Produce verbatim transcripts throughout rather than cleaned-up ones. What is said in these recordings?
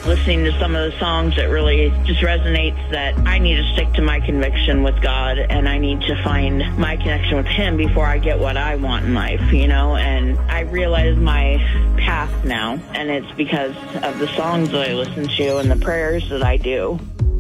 listening to some of the songs, it really just resonates that I need to stick to my conviction with God, and I need to find my connection with Him before I get what I want in life, you know, and I realize my path now, and it's because of the songs that I listen to and the prayers that I do.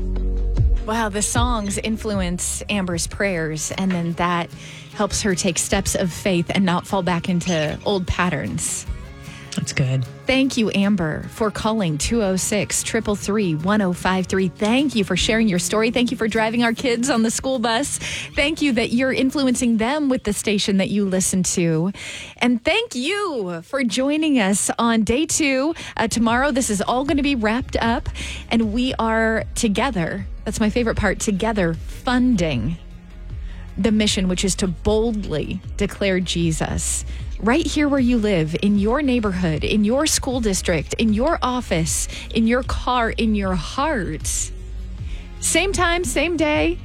Wow, the songs influence Amber's prayers, and then that helps her take steps of faith and not fall back into old patterns. That's good. Thank you, Amber, for calling two oh six, three three three, one oh five three. Thank you for sharing your story. Thank you for driving our kids on the school bus. Thank you that you're influencing them with the station that you listen to. And thank you for joining us on day two. Uh, tomorrow, this is all going to be wrapped up, and we are together. That's my favorite part, together funding the mission, which is to boldly declare Jesus right here where you live, in your neighborhood, in your school district, in your office, in your car, in your heart. Same time, same day,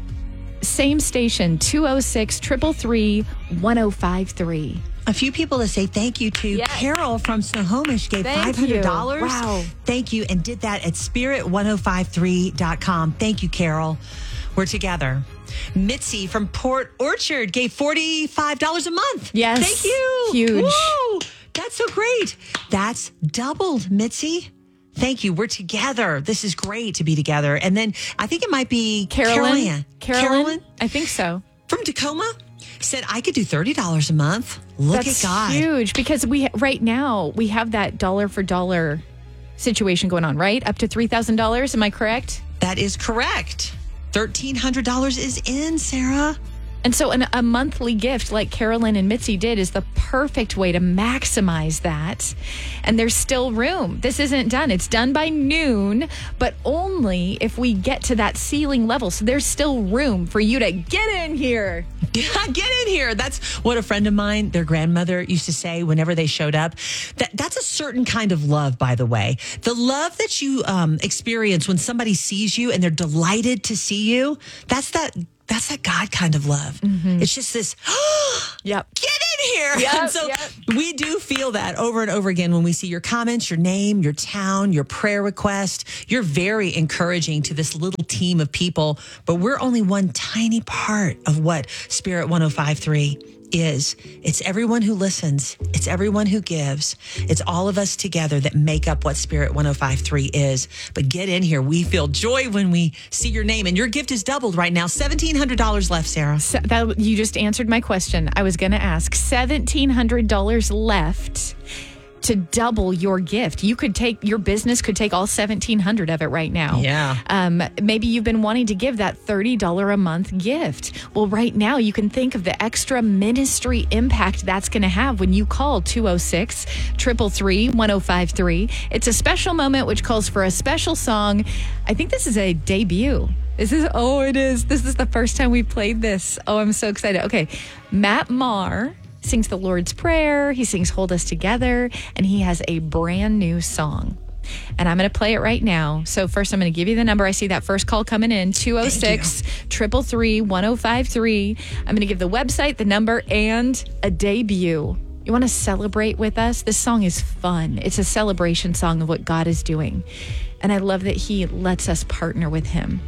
same station, two oh six, three three three, one oh five three. A few people to say thank you to. Yes. Carol from Snohomish gave Thank five hundred dollars. you. Wow. Thank you, and did that at spirit ten fifty-three dot com. Thank you, Carol. We're together. Mitzi from Port Orchard gave forty-five dollars a month. Yes. Thank you. Huge. Woo! That's so great. That's doubled, Mitzi. Thank you. We're together. This is great to be together. And then I think it might be Carolyn. Carolyn. Carolyn? I think so. From Tacoma said I could do thirty dollars a month. Look That's at God. huge, because we right now we have that dollar for dollar situation going on, right? Up to three thousand dollars. Am I correct? That is correct. thirteen hundred dollars is in, Sarah. And so an, a monthly gift like Carolyn and Mitzi did is the perfect way to maximize that. And there's still room. This isn't done. It's done by noon, but only if we get to that ceiling level. So there's still room for you to get in here. Get in here. That's what a friend of mine, their grandmother, used to say whenever they showed up. That That's a certain kind of love, by the way. The love that you um, experience when somebody sees you and they're delighted to see you, that's that That's that God kind of love. Mm-hmm. It's just this, oh, yep. Get in here. Yep, and so yep. we do feel that over and over again when we see your comments, your name, your town, your prayer request. You're very encouraging to this little team of people, but we're only one tiny part of what Spirit ten fifty-three is. It's everyone who listens. It's everyone who gives. It's all of us together that make up what Spirit ten fifty-three is. But get in here. We feel joy when we see your name, and your gift is doubled right now. seventeen hundred dollars left, Sarah. So that, you just answered my question. I was going to ask. seventeen hundred dollars left to double your gift. You could take, your business could take all seventeen hundred dollars of it right now. Yeah. Um, maybe you've been wanting to give that thirty dollars a month gift. Well, right now you can think of the extra ministry impact that's going to have when you call two oh six, three three three, one oh five three. It's a special moment which calls for a special song. I think this is a debut. This is, oh, it is. This is the first time we played this. Oh, I'm so excited. Okay. Matt Maher sings the Lord's Prayer. He sings Hold Us Together, and he has a brand new song. And I'm going to play it right now. So first I'm going to give you the number. I see that first call coming in, two oh six, three three three, one oh five three. I'm going to give the website, the number, and a debut. You want to celebrate with us? This song is fun. It's a celebration song of what God is doing. And I love that he lets us partner with him.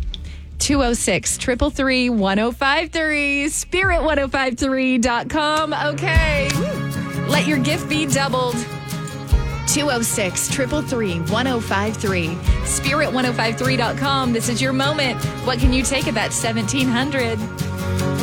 two oh six, three three three, one oh five three, spirit ten fifty-three dot com. Okay. Let your gift be doubled. two oh six, three three three, one oh five three, spirit ten fifty-three dot com. This is your moment. What can you take of that seventeen hundred dollars?